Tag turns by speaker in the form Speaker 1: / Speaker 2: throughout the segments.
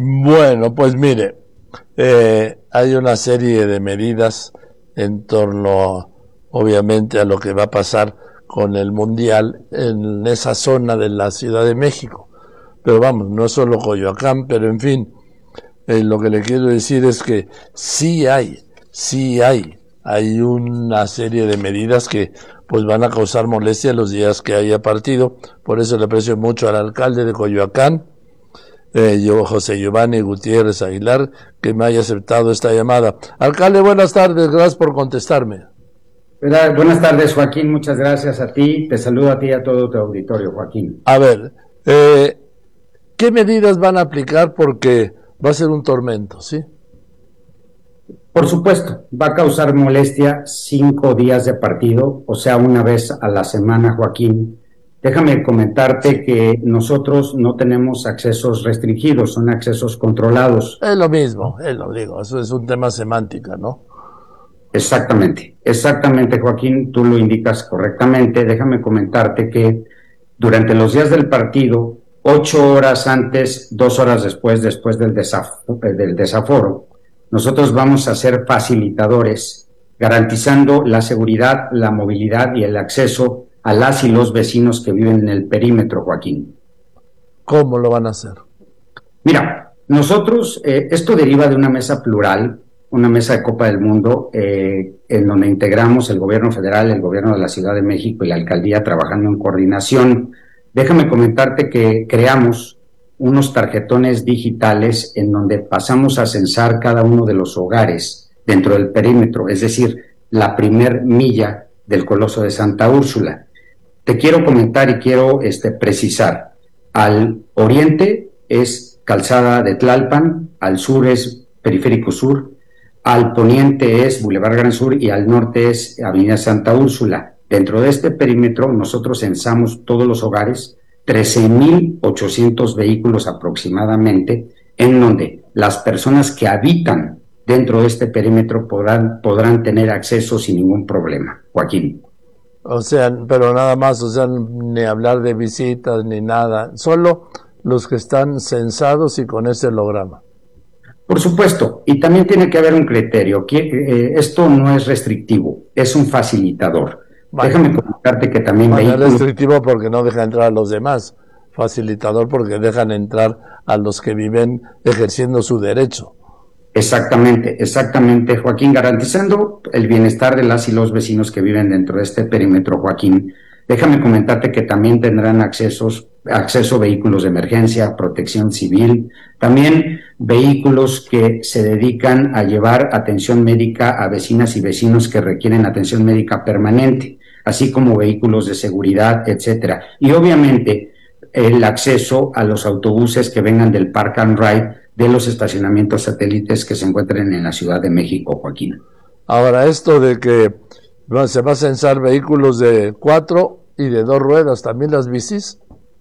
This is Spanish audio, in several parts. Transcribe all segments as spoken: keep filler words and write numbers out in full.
Speaker 1: Bueno, pues mire, eh, hay una serie de medidas en torno, obviamente, a lo que va a pasar con el Mundial en esa zona de la Ciudad de México. Pero vamos, no es solo Coyoacán, pero en fin, eh, lo que le quiero decir es que sí hay, sí hay, hay una serie de medidas que pues van a causar molestia los días que haya partido. Por eso le aprecio mucho al alcalde de Coyoacán, eh, yo, José Giovanni Gutiérrez Aguilar, que me haya aceptado esta llamada. Alcalde, buenas tardes, gracias por contestarme.
Speaker 2: Buenas tardes, Joaquín, muchas gracias a ti, te saludo a ti y a todo tu auditorio, Joaquín.
Speaker 1: A ver, eh, ¿qué medidas van a aplicar? Porque va a ser un tormento, ¿sí?
Speaker 2: Por supuesto, va a causar molestia cinco días de partido, o sea, una vez a la semana, Joaquín. Déjame comentarte que nosotros no tenemos accesos restringidos, son accesos controlados.
Speaker 1: Es lo mismo, es lo digo, eso es un tema semántica, ¿no?
Speaker 2: Exactamente, exactamente, Joaquín, tú lo indicas correctamente. Déjame comentarte que durante los días del partido, ocho horas antes, dos horas después, después del, desaf- del desaforo, nosotros vamos a ser facilitadores, garantizando la seguridad, la movilidad y el acceso a las y los vecinos que viven en el perímetro, Joaquín.
Speaker 1: ¿Cómo lo van a hacer?
Speaker 2: Mira, nosotros, eh, esto deriva de una mesa plural, una mesa de Copa del Mundo, eh, en donde integramos el gobierno federal, el gobierno de la Ciudad de México y la alcaldía trabajando en coordinación. Déjame comentarte que creamos unos tarjetones digitales en donde pasamos a censar cada uno de los hogares dentro del perímetro, es decir, la primer milla del Coloso de Santa Úrsula. Te quiero comentar y quiero este, precisar, al oriente es Calzada de Tlalpan, al sur es Periférico Sur, al poniente es Boulevard Gran Sur y al norte es Avenida Santa Úrsula. Dentro de este perímetro nosotros censamos todos los hogares, trece mil ochocientos vehículos aproximadamente, en donde las personas que habitan dentro de este perímetro podrán, podrán tener acceso sin ningún problema, Joaquín.
Speaker 1: O sea, pero nada más, o sea, ni hablar de visitas ni nada, solo los que están censados y con ese holograma.
Speaker 2: Por supuesto, y también tiene que haber un criterio, que eh, esto no es restrictivo, es un facilitador. Vale. Déjame comentarte que también...
Speaker 1: Vale,
Speaker 2: vehículos...
Speaker 1: es restrictivo porque no deja entrar a los demás, facilitador porque dejan entrar a los que viven ejerciendo su derecho.
Speaker 2: Exactamente, exactamente, Joaquín, garantizando el bienestar de las y los vecinos que viven dentro de este perímetro, Joaquín. Déjame comentarte que también tendrán accesos, acceso a vehículos de emergencia, protección civil, también vehículos que se dedican a llevar atención médica a vecinas y vecinos que requieren atención médica permanente, así como vehículos de seguridad, etcétera. Y obviamente el acceso a los autobuses que vengan del Park and Ride de los estacionamientos satélites que se encuentren en la Ciudad de México, Joaquín.
Speaker 1: Ahora, esto de que se va a censar vehículos de cuatro y de dos ruedas, ¿también las bicis?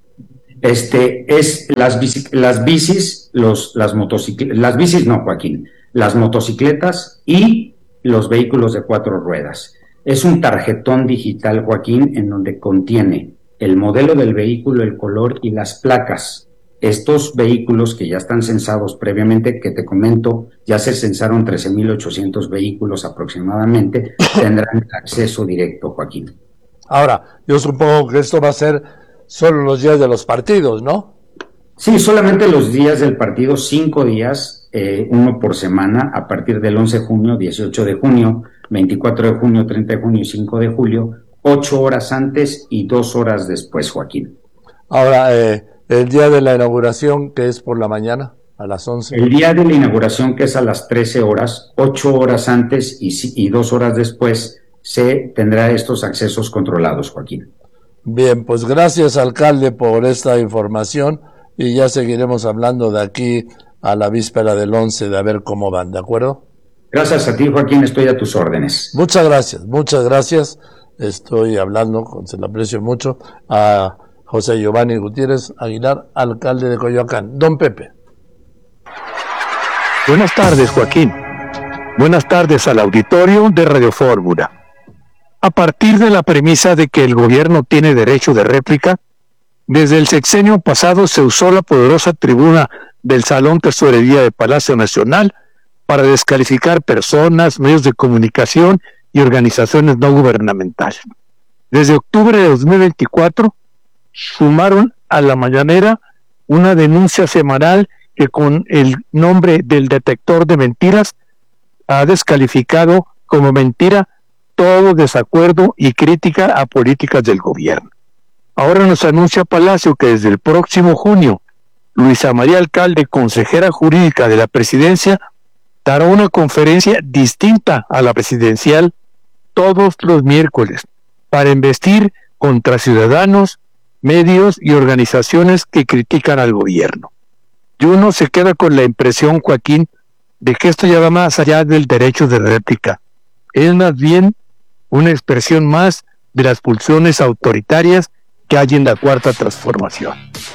Speaker 2: Este, es las, bici, las bicis, los, las motocicletas, las bicis no, Joaquín, las motocicletas y los vehículos de cuatro ruedas. Es un tarjetón digital, Joaquín, en donde contiene el modelo del vehículo, el color y las placas. Estos vehículos que ya están censados previamente, que te comento, ya se censaron trece mil ochocientos vehículos aproximadamente, tendrán acceso directo, Joaquín.
Speaker 1: Ahora, yo supongo que esto va a ser solo los días de los partidos, ¿no?
Speaker 2: Sí, solamente los días del partido, cinco días, eh, uno por semana, a partir del once de junio, dieciocho de junio, veinticuatro de junio, treinta de junio y cinco de julio, ocho horas antes y dos horas después, Joaquín.
Speaker 1: Ahora, eh, el día de la inauguración, que es por la mañana, a las once.
Speaker 2: El día de la inauguración, que es a las trece horas, ocho horas antes y, y dos horas después, se tendrá estos accesos controlados, Joaquín.
Speaker 1: Bien, pues gracias, alcalde, por esta información y ya seguiremos hablando de aquí a la víspera del once, de a ver cómo van, ¿de acuerdo?
Speaker 2: Gracias a ti, Joaquín, estoy a tus órdenes.
Speaker 1: Muchas gracias, muchas gracias. Estoy hablando, se lo aprecio mucho, a José Giovanni Gutiérrez Aguilar, alcalde de Coyoacán. Don Pepe.
Speaker 3: Buenas tardes, Joaquín. Buenas tardes al auditorio de Radio Fórmula. A partir de la premisa de que el gobierno tiene derecho de réplica, desde el sexenio pasado se usó la poderosa tribuna del Salón Tesorería de Palacio Nacional para descalificar personas, medios de comunicación y organizaciones no gubernamentales. Desde octubre de dos mil veinticuatro sumaron a la mañanera una denuncia semanal que con el nombre del detector de mentiras ha descalificado como mentira todo desacuerdo y crítica a políticas del gobierno. Ahora nos anuncia Palacio que desde el próximo junio, Luisa María Alcalde, consejera jurídica de la presidencia, dará una conferencia distinta a la presidencial todos los miércoles para investir contra ciudadanos, medios y organizaciones que critican al gobierno. Y uno se queda con la impresión, Joaquín, de que esto ya va más allá del derecho de réplica. Es más bien una expresión más de las pulsiones autoritarias que hay en la Cuarta Transformación.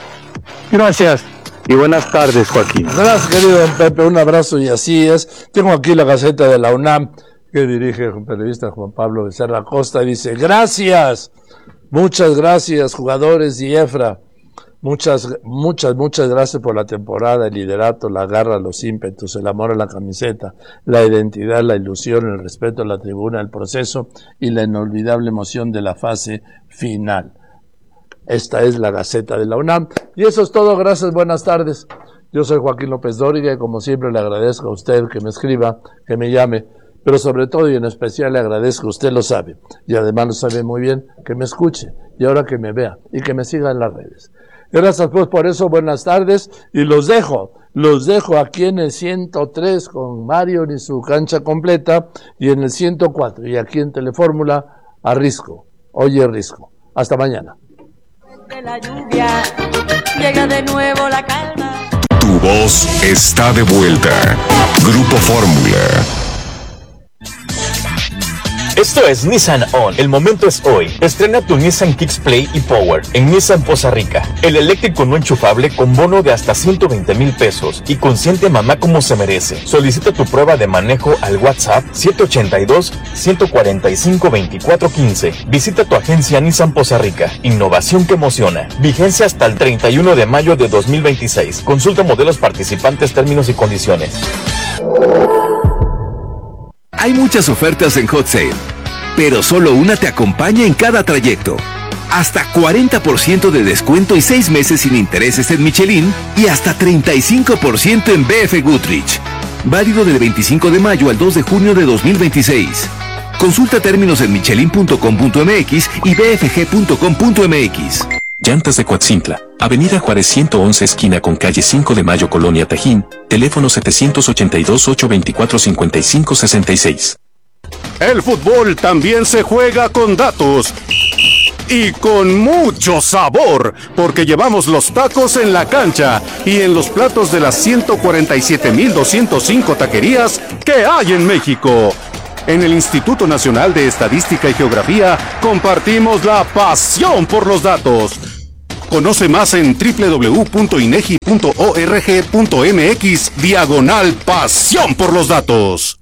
Speaker 3: Gracias y buenas tardes, Joaquín.
Speaker 1: Gracias, querido don Pepe, un abrazo y así es. Tengo aquí la Gaceta de la UNAM que dirige el periodista Juan Pablo Becerra Costa y dice: gracias, muchas gracias jugadores y Efra, muchas, muchas, muchas gracias por la temporada, el liderato, la garra, los ímpetus, el amor a la camiseta, la identidad, la ilusión, el respeto a la tribuna, el proceso y la inolvidable emoción de la fase final. Esta es la Gaceta de la UNAM. Y eso es todo, gracias, buenas tardes. Yo soy Joaquín López Dóriga y como siempre le agradezco a usted que me escriba, que me llame, pero sobre todo y en especial le agradezco, usted lo sabe, y además lo sabe muy bien, que me escuche y ahora que me vea y que me siga en las redes. Gracias pues por eso, buenas tardes y los dejo, los dejo aquí en el ciento tres con Mario y su cancha completa y en el ciento cuatro y aquí en Telefórmula a Risco, oye Risco. Hasta mañana.
Speaker 4: De la lluvia llega de nuevo la calma.
Speaker 5: Tu voz está de vuelta. Grupo Fórmula.
Speaker 6: Esto es Nissan On. El momento es hoy. Estrena tu Nissan Kicks Play y Power en Nissan Poza Rica. El eléctrico no enchufable con bono de hasta ciento veinte mil pesos y consiente a mamá como se merece. Solicita tu prueba de manejo al WhatsApp siete ocho dos, uno cuatro cinco, dos cuatro uno cinco. Visita tu agencia Nissan Poza Rica. Innovación que emociona. Vigencia hasta el treinta y uno de mayo de dos mil veintiséis. Consulta modelos participantes, términos y condiciones.
Speaker 7: Hay muchas ofertas en Hot Sale, pero solo una te acompaña en cada trayecto. Hasta cuarenta por ciento de descuento y seis meses sin intereses en Michelin y hasta treinta y cinco por ciento en B F Goodrich. Válido del veinticinco de mayo al dos de junio de dos mil veintiséis. Consulta términos en michelin punto com punto m x y b f g punto com punto m x.
Speaker 5: Llantas de Coatzintla, Avenida Juárez ciento once esquina con calle cinco de Mayo, Colonia Tajín, teléfono setecientos ochenta y dos, ochocientos veinticuatro, cincuenta y cinco sesenta y seis.
Speaker 8: El fútbol también se juega con datos y con mucho sabor, porque llevamos los tacos en la cancha y en los platos de las ciento cuarenta y siete mil doscientos cinco taquerías que hay en México. En el Instituto Nacional de Estadística y Geografía compartimos la pasión por los datos. Conoce más en doble u doble u doble u punto inegi punto org punto m x diagonal pasión por los datos.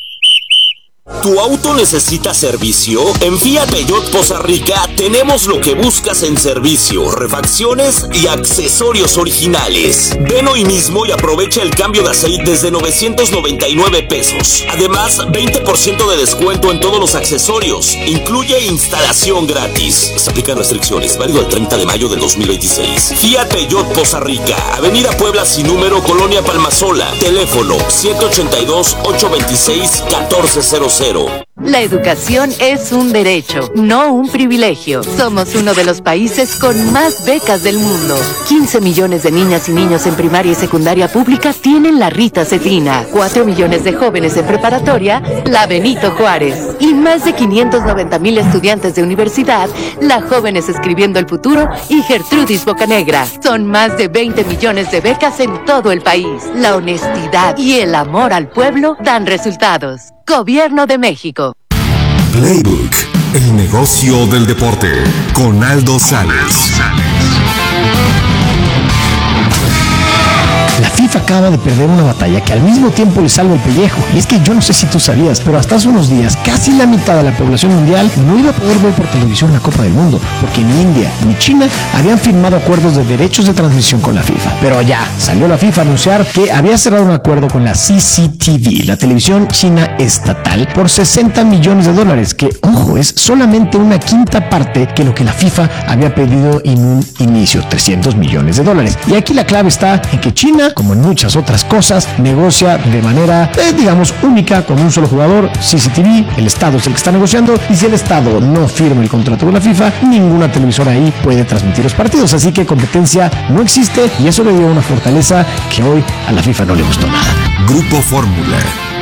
Speaker 9: ¿Tu auto necesita servicio? En Fiat Peugeot Poza Rica tenemos lo que buscas en servicio, refacciones y accesorios originales. Ven hoy mismo y aprovecha el cambio de aceite desde novecientos noventa y nueve pesos. Además, veinte por ciento de descuento en todos los accesorios. Incluye instalación gratis. Se aplican restricciones, válido el treinta de mayo del dos mil veintiséis. Fiat Peugeot Poza Rica, Avenida Puebla sin número, Colonia Palmasola. Teléfono siete ocho dos, ocho dos seis, uno cuatro cero cero.
Speaker 10: La educación es un derecho, no un privilegio. Somos uno de los países con más becas del mundo. quince millones de niñas y niños en primaria y secundaria pública tienen la Rita Cefina. cuatro millones de jóvenes en preparatoria, la Benito Juárez. Y más de quinientos noventa mil estudiantes de universidad, la Jóvenes Escribiendo el Futuro y Gertrudis Bocanegra. Son más de veinte millones de becas en todo el país. La honestidad y el amor al pueblo dan resultados. Gobierno de México.
Speaker 5: Playbook, el negocio del deporte, con Aldo Salas.
Speaker 11: La FIFA acaba de perder una batalla que al mismo tiempo le salva el pellejo. Y es que yo no sé si tú sabías, pero hasta hace unos días casi la mitad de la población mundial no iba a poder ver por televisión la Copa del Mundo, porque ni India ni China habían firmado acuerdos de derechos de transmisión con la FIFA. Pero ya salió la FIFA a anunciar que había cerrado un acuerdo con la C C T V, la televisión china estatal, por sesenta millones de dólares, que, ojo, es solamente una quinta parte que lo que la FIFA había pedido en un inicio, trescientos millones de dólares. Y aquí la clave está en que China, como en muchas otras cosas, negocia de manera, eh, digamos, única con un solo jugador, C C T V. El Estado es el que está negociando, y si el Estado no firma el contrato con la FIFA, ninguna televisora ahí puede transmitir los partidos. Así que competencia no existe, y eso le dio una fortaleza que hoy a la FIFA no le gustó nada.
Speaker 12: Grupo Fórmula.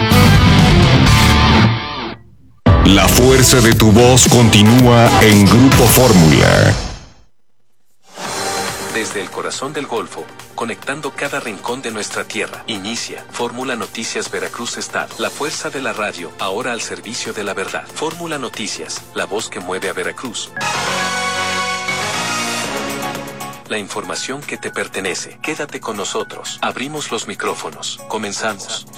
Speaker 12: La fuerza de tu voz continúa en Grupo Fórmula.
Speaker 5: Desde el corazón del Golfo, conectando cada rincón de nuestra tierra. Inicia Fórmula Noticias Veracruz Estado. La fuerza de la radio, ahora al servicio de la verdad. Fórmula Noticias, la voz que mueve a Veracruz. La información que te pertenece. Quédate con nosotros. Abrimos los micrófonos. Comenzamos.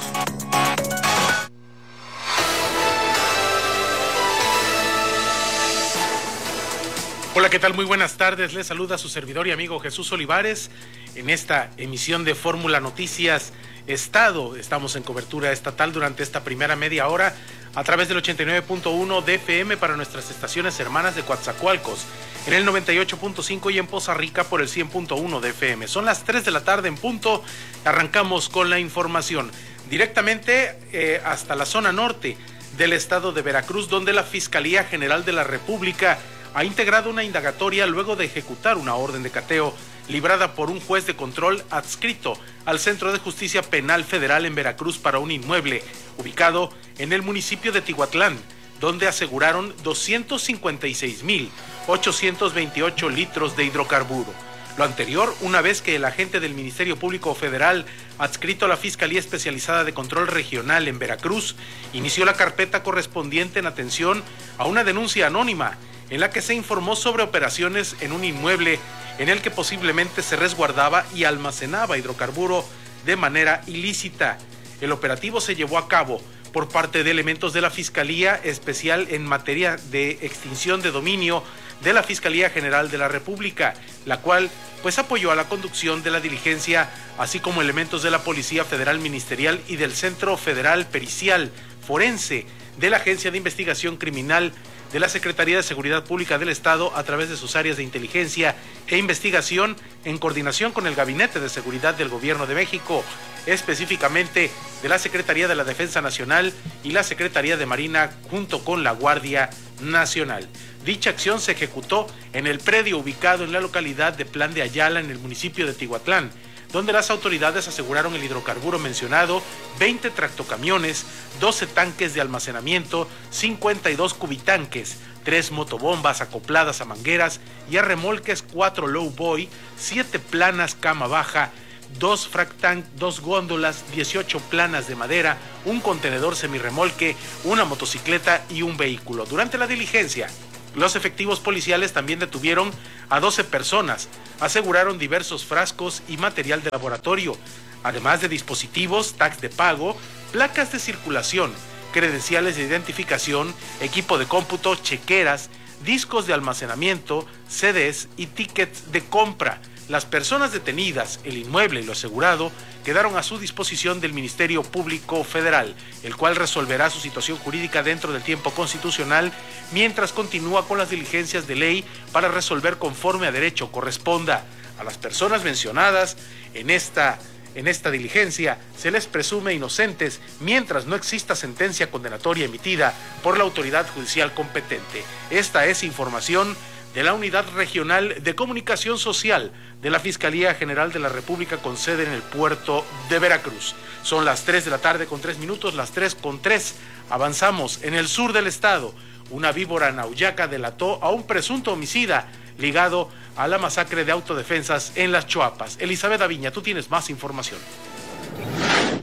Speaker 13: Hola, ¿qué tal? Muy buenas tardes. Les saluda su servidor y amigo Jesús Olivares en esta emisión de Fórmula Noticias Estado. Estamos en cobertura estatal durante esta primera media hora a través del ochenta y nueve punto uno de F M para nuestras estaciones hermanas de Coatzacoalcos, en el noventa y ocho punto cinco y en Poza Rica por el cien punto uno de F M. Son las tres de la tarde en punto. Arrancamos con la información directamente eh, hasta la zona norte del estado de Veracruz, donde la Fiscalía General de la República ha integrado una indagatoria luego de ejecutar una orden de cateo librada por un juez de control adscrito al Centro de Justicia Penal Federal en Veracruz para un inmueble ubicado en el municipio de Tihuatlán, donde aseguraron doscientos cincuenta y seis mil ochocientos veintiocho litros de hidrocarburo. Lo anterior, una vez que el agente del Ministerio Público Federal adscrito a la Fiscalía Especializada de Control Regional en Veracruz inició la carpeta correspondiente en atención a una denuncia anónima en la que se informó sobre operaciones en un inmueble en el que posiblemente se resguardaba y almacenaba hidrocarburo de manera ilícita. El operativo se llevó a cabo por parte de elementos de la Fiscalía Especial en materia de extinción de dominio de la Fiscalía General de la República, la cual pues apoyó a la conducción de la diligencia, así como elementos de la Policía Federal Ministerial y del Centro Federal Pericial Forense de la Agencia de Investigación Criminal de la Secretaría de Seguridad Pública del Estado a través de sus áreas de inteligencia e investigación en coordinación con el Gabinete de Seguridad del Gobierno de México, específicamente de la Secretaría de la Defensa Nacional y la Secretaría de Marina junto con la Guardia Nacional. Dicha acción se ejecutó en el predio ubicado en la localidad de Plan de Ayala en el municipio de Tihuatlán, donde las autoridades aseguraron el hidrocarburo mencionado, veinte tractocamiones, doce tanques de almacenamiento, cincuenta y dos cubitanques, tres motobombas acopladas a mangueras y a remolques, cuatro lowboy, siete planas cama baja, dos frac tank, dos góndolas, dieciocho planas de madera, un contenedor semirremolque, una motocicleta y un vehículo. Durante la diligencia, los efectivos policiales también detuvieron a doce personas, aseguraron diversos frascos y material de laboratorio, además de dispositivos, tags de pago, placas de circulación, credenciales de identificación, equipo de cómputo, chequeras, discos de almacenamiento, C Ds y tickets de compra. Las personas detenidas, el inmueble y lo asegurado quedaron a su disposición del Ministerio Público Federal, el cual resolverá su situación jurídica dentro del tiempo constitucional mientras continúa con las diligencias de ley para resolver conforme a derecho corresponda. A las personas mencionadas en esta, en esta diligencia se les presume inocentes mientras no exista sentencia condenatoria emitida por la autoridad judicial competente. Esta es información de la Unidad Regional de Comunicación Social de la Fiscalía General de la República con sede en el puerto de Veracruz. Son las tres de la tarde con tres minutos, las tres con tres. Avanzamos en el sur del estado. Una víbora nauyaca delató a un presunto homicida ligado a la masacre de autodefensas en Las Choapas. Elizabeth Aviña, tú tienes más información.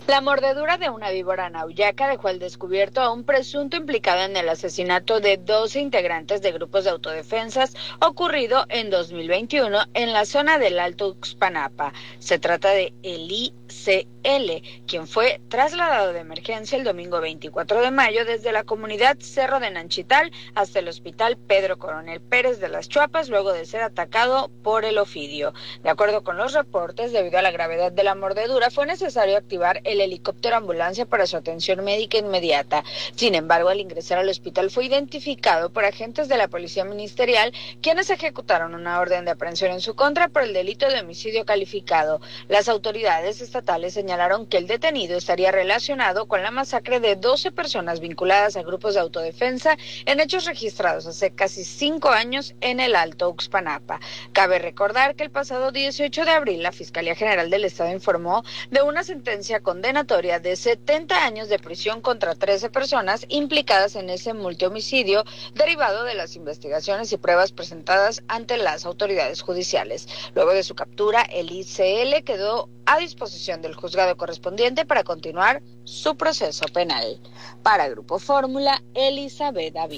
Speaker 14: La mordedura de una víbora nauyaca dejó al descubierto a un presunto implicado en el asesinato de doce integrantes de grupos de autodefensas ocurrido en dos mil veintiuno en la zona del Alto Uxpanapa. Se trata de Eli C L, quien fue trasladado de emergencia el domingo veinticuatro de mayo desde la comunidad Cerro de Nanchital hasta el hospital Pedro Coronel Pérez de las Chuapas, luego de ser atacado por el ofidio. De acuerdo con los reportes, debido a la gravedad de la mordedura, fue necesario activar el helicóptero ambulancia para su atención médica inmediata. Sin embargo, al ingresar al hospital fue identificado por agentes de la Policía Ministerial, quienes ejecutaron una orden de aprehensión en su contra por el delito de homicidio calificado. Las autoridades estatales señalaron que el detenido estaría relacionado con la masacre de doce personas vinculadas a grupos de autodefensa en hechos registrados hace casi cinco años en el Alto Uxpanapa. Cabe recordar que el pasado dieciocho de abril la Fiscalía General del Estado informó de una sentencia condenatoria de setenta años de prisión contra trece personas implicadas en ese multihomicidio derivado de las investigaciones y pruebas presentadas ante las autoridades judiciales. Luego de su captura, el I C L quedó a disposición del juzgado correspondiente para continuar su proceso penal. Para Grupo Fórmula, Elizabeth Aviña.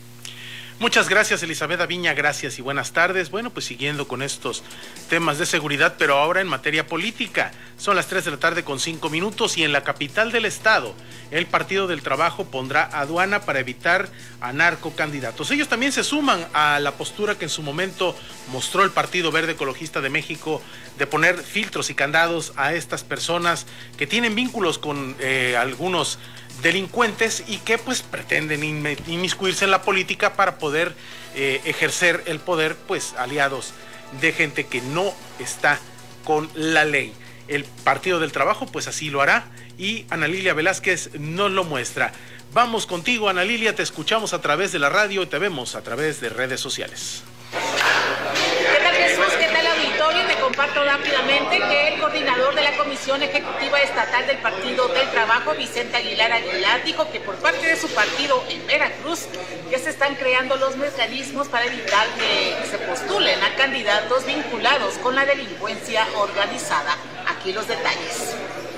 Speaker 13: Muchas gracias, Elizabeth Aviña, gracias y buenas tardes. Bueno, pues siguiendo con estos temas de seguridad, pero ahora en materia política. Son las tres de la tarde con cinco minutos y en la capital del estado, el Partido del Trabajo pondrá aduana para evitar a narcocandidatos. Ellos también se suman a la postura que en su momento mostró el Partido Verde Ecologista de México de poner filtros y candados a estas personas que tienen vínculos con eh, algunos delincuentes y que pues pretenden inmiscuirse en la política para poder eh, ejercer el poder, pues aliados de gente que no está con la ley. El Partido del Trabajo pues así lo hará y Ana Lilia Velázquez nos lo muestra. Vamos contigo, Ana Lilia, te escuchamos a través de la radio y te vemos a través de redes sociales.
Speaker 15: ¿Qué tal, Jesús? ¿Qué tal, auditorio? Te comparto rápidamente que el coordinador de la Comisión Ejecutiva Estatal del Partido del Trabajo, Vicente Aguilar Aguilar, dijo que por parte de su partido en Veracruz ya se están creando los mecanismos para evitar que se postulen a candidatos vinculados con la delincuencia organizada. Aquí los detalles.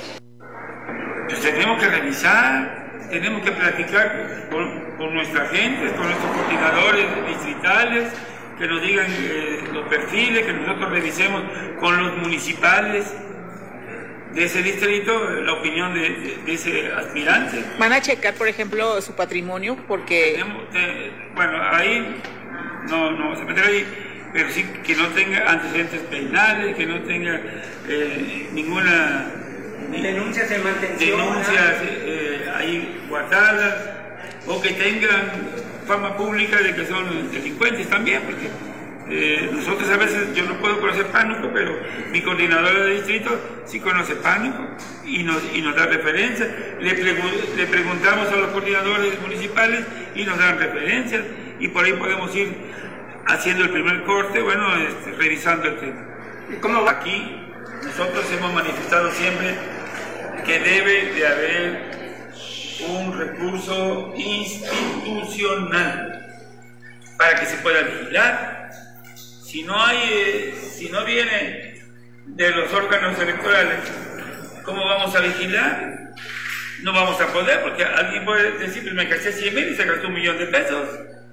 Speaker 16: Pues tenemos que revisar, tenemos que platicar con, con nuestra gente, con nuestros coordinadores distritales, que nos digan eh, los perfiles, que nosotros revisemos con los municipales de ese distrito la opinión de, de, de ese aspirante.
Speaker 15: ¿Van a checar, por ejemplo, su patrimonio? Porque...
Speaker 16: Tenemos, eh, bueno, ahí no, no se meterá ahí, pero sí que no tenga antecedentes penales, que no tenga eh, ninguna...
Speaker 17: Denuncias en mantención.
Speaker 16: Denuncias eh, ahí guardadas, o que tengan fama pública de que son delincuentes también, porque eh, nosotros a veces, yo no puedo conocer Pánuco, pero mi coordinadora de distrito sí conoce Pánuco y nos, y nos da referencias. Le, pregu- le preguntamos a los coordinadores municipales y nos dan referencias, y por ahí podemos ir haciendo el primer corte, bueno, este, revisando el tema.
Speaker 17: ¿Cómo va?
Speaker 16: Aquí nosotros hemos manifestado siempre que debe de haber un recurso institucional para que se pueda vigilar. Si no hay, eh, si no viene de los órganos electorales, ¿cómo vamos a vigilar? No vamos a poder, porque alguien puede decir, pues me gasté cien mil y se gastó un millón de pesos.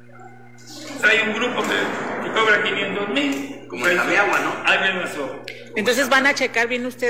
Speaker 16: O sea, hay un grupo que, que cobra quinientos mil.
Speaker 17: Como el agua, ¿no?
Speaker 16: Ahí me pasó.
Speaker 15: Entonces van a checar bien ustedes